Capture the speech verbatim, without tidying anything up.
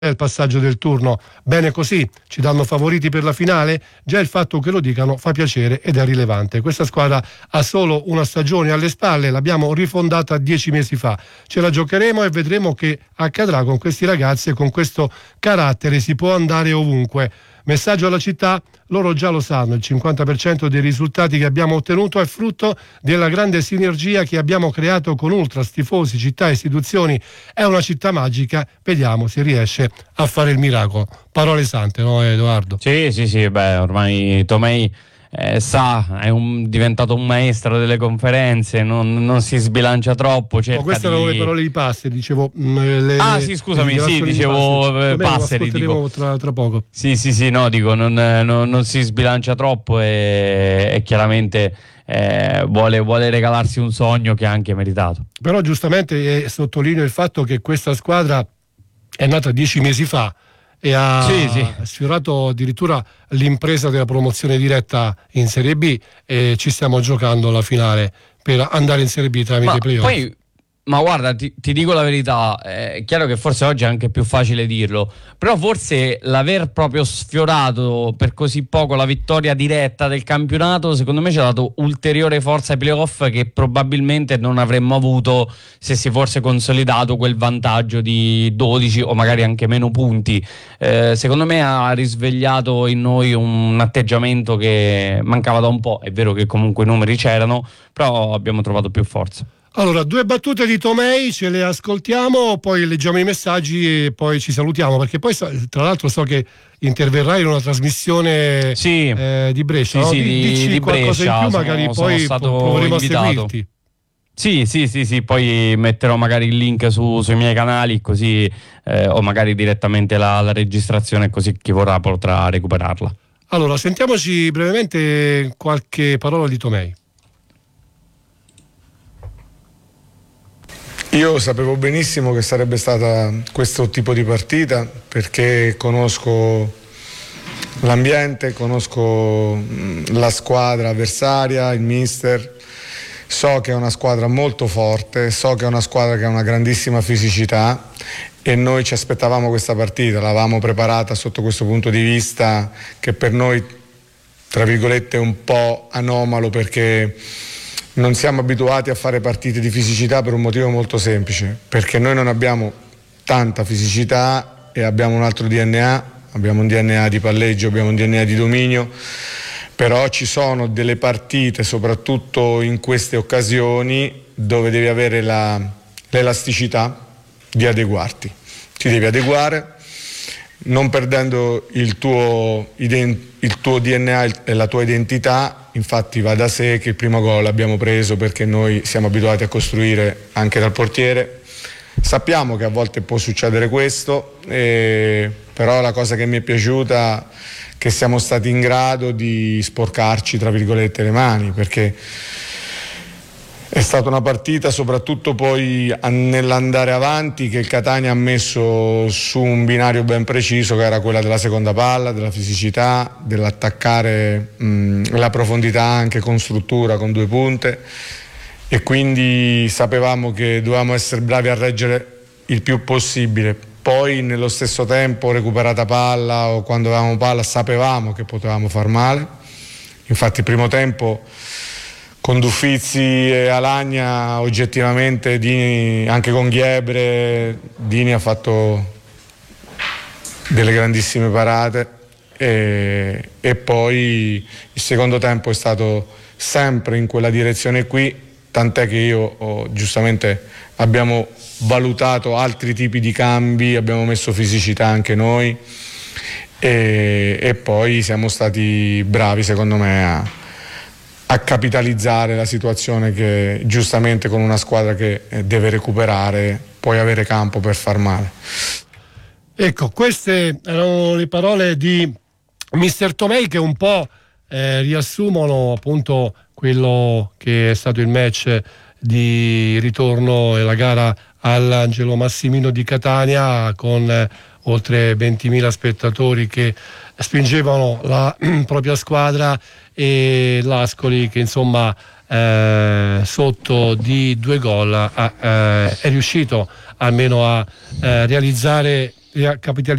il passaggio del turno. Bene così, ci danno favoriti per la finale? Già il fatto che lo dicano fa piacere ed è rilevante. Questa squadra ha solo una stagione alle spalle, l'abbiamo rifondata dieci mesi fa. Ce la giocheremo e vedremo che accadrà con questi ragazzi e con questo carattere. Si può andare ovunque. Messaggio alla città, loro già lo sanno, il cinquanta per cento dei risultati che abbiamo ottenuto è frutto della grande sinergia che abbiamo creato con ultras, tifosi, città e istituzioni. È una città magica, vediamo se riesce a fare il miracolo. Parole sante, no Edoardo? Sì, sì, sì, beh, ormai Tomei eh, sa, è un, diventato un maestro delle conferenze, non, non si sbilancia troppo. Cerca oh, queste di... erano le parole di Passi, dicevo. Le, ah sì, scusami, sì, dicevo di Passeri, dico. Tra, tra poco. Sì, sì, sì, no, dico, non, non, non si sbilancia troppo e, e chiaramente eh, vuole, vuole regalarsi un sogno che ha anche meritato. Però giustamente eh, sottolineo il fatto che questa squadra è nata dieci mesi fa e ha sì, sì. sfiorato addirittura l'impresa della promozione diretta in Serie B e ci stiamo giocando la finale per andare in Serie B tramite ma playoff. Poi, ma guarda, ti, ti dico la verità, è chiaro che forse oggi è anche più facile dirlo, però forse l'aver proprio sfiorato per così poco la vittoria diretta del campionato, secondo me ci ha dato ulteriore forza ai playoff che probabilmente non avremmo avuto se si fosse consolidato quel vantaggio di dodici o magari anche meno punti. Eh, secondo me ha risvegliato in noi un atteggiamento che mancava da un po'. È vero che comunque i numeri c'erano, però abbiamo trovato più forza. Allora, due battute di Tomei, ce le ascoltiamo, poi leggiamo i messaggi e poi ci salutiamo, perché poi tra l'altro so che interverrai in una trasmissione sì, eh, di Brescia, sì, no? sì, di, Dici di qualcosa Brescia, in più, magari sono, poi sono proveremo invitato. a seguirti. Sì, sì, sì, sì, poi metterò magari il link su, sui miei canali, così eh, o magari direttamente la, la registrazione, così chi vorrà potrà recuperarla. Allora, sentiamoci brevemente qualche parola di Tomei. Io sapevo benissimo che sarebbe stata questo tipo di partita perché conosco l'ambiente, conosco la squadra avversaria, il mister, so che è una squadra molto forte, so che è una squadra che ha una grandissima fisicità e noi ci aspettavamo questa partita, l'avevamo preparata sotto questo punto di vista che per noi, tra virgolette, è un po' anomalo perché non siamo abituati a fare partite di fisicità per un motivo molto semplice, perché noi non abbiamo tanta fisicità e abbiamo un altro D N A, abbiamo un D N A di palleggio, abbiamo un D N A di dominio, però ci sono delle partite, soprattutto in queste occasioni, dove devi avere la, l'elasticità di adeguarti. Ti devi adeguare non perdendo il tuo, il tuo D N A e la tua identità. Infatti va da sé che il primo gol l'abbiamo preso perché noi siamo abituati a costruire anche dal portiere. Sappiamo che a volte può succedere questo, eh, però la cosa che mi è piaciuta è che siamo stati in grado di sporcarci, tra virgolette, le mani, perché è stata una partita, soprattutto poi nell'andare avanti, che il Catania ha messo su un binario ben preciso, che era quella della seconda palla, della fisicità, dell'attaccare mh, la profondità anche con struttura, con due punte, e quindi sapevamo che dovevamo essere bravi a reggere il più possibile. Poi nello stesso tempo, recuperata palla o quando avevamo palla, sapevamo che potevamo far male. Infatti il primo tempo con Duffizzi e Alagna oggettivamente Dini, anche con Ghiebre, Dini ha fatto delle grandissime parate e, e poi il secondo tempo è stato sempre in quella direzione qui, tant'è che io ho, giustamente abbiamo valutato altri tipi di cambi, abbiamo messo fisicità anche noi e, e poi siamo stati bravi secondo me a a capitalizzare la situazione che giustamente con una squadra che deve recuperare puoi avere campo per far male. Ecco, queste erano le parole di mister Tomei che un po' eh, riassumono appunto quello che è stato il match di ritorno e la gara all'Angelo Massimino di Catania con eh, oltre ventimila spettatori che spingevano la propria squadra e l'Ascoli che insomma eh, sotto di due gol ha, eh, è riuscito almeno a eh, realizzare e a capitalizzare